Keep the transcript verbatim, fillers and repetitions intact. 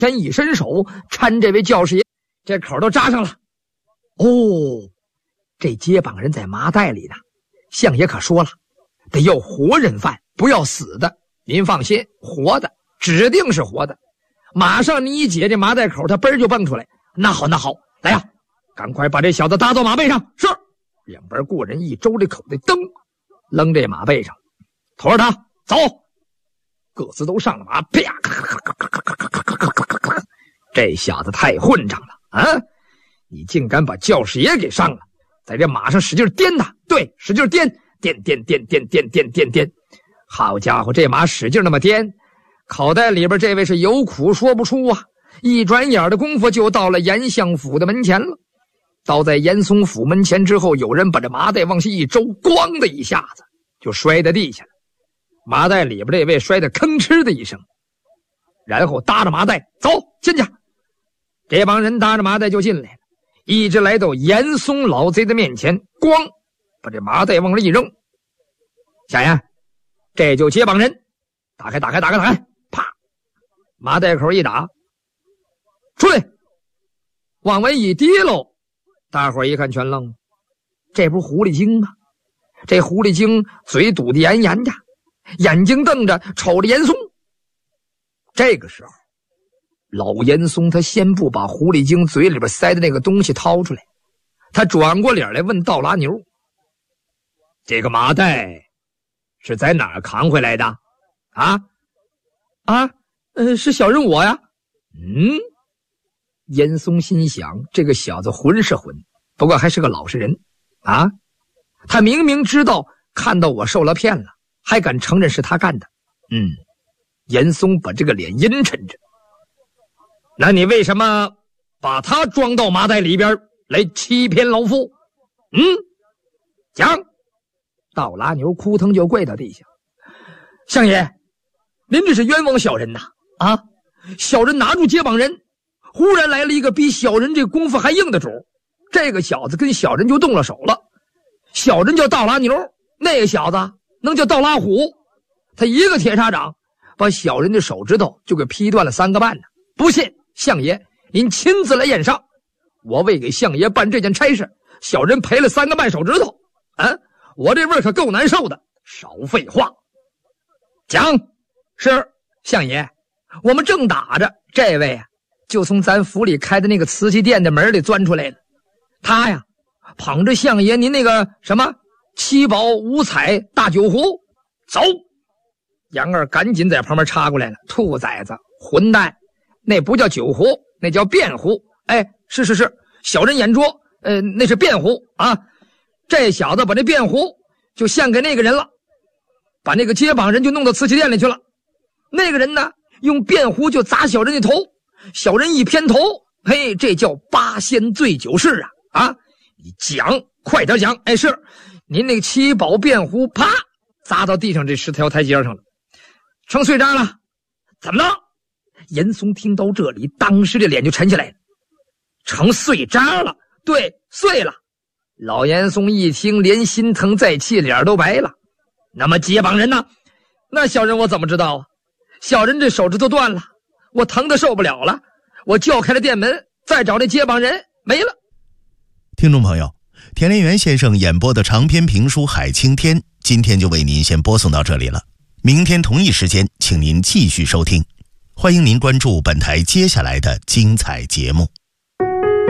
前一伸手搀这位教师爷，这口都扎上了。哦，这接榜人在麻袋里呢，相爷可说了，得要活人犯，不要死的。您放心，活的指定是活的。马上你一解这麻袋口，他嘣就蹦出来。那好那好，来呀，赶快把这小子搭到马背上。是。两边过人一周这口袋，蹬扔这马背上，驮着他走。各自都上了马，啪！这小子太混账了啊！你竟敢把教师爷给伤了，在这马上使劲颠他，对，使劲颠，颠颠颠颠颠颠颠颠。好家伙，这马使劲那么颠，口袋里边这位是有苦说不出啊！一转眼的功夫就到了严相府的门前了。到在严嵩府门前之后，有人把这麻袋往下一周，咣的一下子就摔在地下了。麻袋里边这位摔得吭哧的一声，然后搭着麻袋走进去。这帮人搭着麻袋就进来了，一直来到严嵩老贼的面前，咣把这麻袋往那一扔。小严，这就接榜人，打开打开打开打开，啪，麻袋口一打，出来，往外一提喽。大伙儿一看全愣了，这不是狐狸精吗？这狐狸精嘴堵得严严的，眼睛瞪着瞅着严嵩。这个时候老严嵩他先不把狐狸精嘴里边塞的那个东西掏出来，他转过脸来问道拉牛，这个麻袋是在哪儿扛回来的啊？啊呃，是小人我呀。嗯，严嵩心想，这个小子混是混，不过还是个老实人啊！他明明知道看到我受了骗了，还敢承认是他干的。嗯，严嵩把这个脸阴沉着。那你为什么把他装到麻袋里边来欺骗老夫？嗯，讲。道拉牛扑腾就跪到地下。相爷，您这是冤枉小人呐！啊，小人拿住接榜人，忽然来了一个比小人这功夫还硬的主，这个小子跟小人就动了手了。小人叫道拉牛，那个小子能叫道拉虎，他一个铁砂掌把小人的手指头就给劈断了三个半呢。不信相爷您亲自来验伤，我为给相爷办这件差事，小人赔了三个半手指头啊，我这味儿可够难受的。少废话，讲。是相爷，我们正打着，这位啊就从咱府里开的那个瓷器店的门里钻出来了。他呀捧着相爷您那个什么七宝五彩大酒壶走。杨二赶紧在旁边插过来了，兔崽子，混蛋，那不叫酒壶，那叫便壶。哎，是是是，小人眼拙，呃，那是便壶啊。这小子把那便壶就献给那个人了，把那个接榜人就弄到瓷器店里去了。那个人呢用便壶就砸小人的头，小人一偏头，嘿，这叫八仙醉酒事啊！啊，你讲，快点讲！哎，是，您那个七宝便壶，啪，砸到地上这十条台阶上了，成碎渣了。怎么了？严嵩听到这里，当时这脸就沉下来了，成碎渣了。对，碎了。老严嵩一听，连心疼再气，脸都白了。那么接榜人呢？那小人我怎么知道啊？小人这手指头断了，我疼得受不了了，我叫开了店门，再找那接榜人没了。 听众朋友，田连元先生演播的长篇评书《海青天》今天就为您先播送到这里了，明天同一时间请您继续收听，欢迎您关注本台接下来的精彩节目。